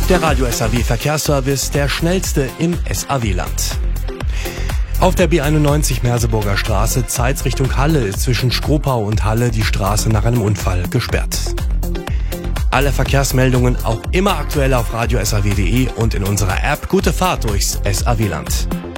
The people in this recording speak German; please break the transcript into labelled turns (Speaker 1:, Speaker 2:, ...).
Speaker 1: Der Radio SAW Verkehrsservice, der schnellste im SAW-Land. Auf der B91 Merseburger Straße, Zeitz Richtung Halle, ist zwischen Skopau und Halle die Straße nach einem Unfall gesperrt. Alle Verkehrsmeldungen auch immer aktuell auf radiosaw.de und in unserer App. Gute Fahrt durchs SAW-Land.